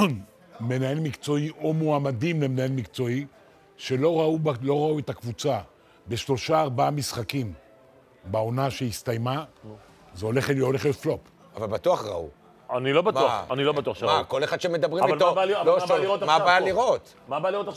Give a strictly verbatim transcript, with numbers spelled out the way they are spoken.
מנהל מקצועי או מועמדים למנהל מקצועי שלא ראו, לא ראו את הקבוצה בשלושה ארבעה משחקים בעונה שהסתיימה, זה הולך להיות פלופ. אבל בטוח ראו. אני לא בטוח, אני לא בטוח שראו. מה, כל אחד שמדברים איתו, מה הבעיה לראות? מה הבעיה לראות עכשיו?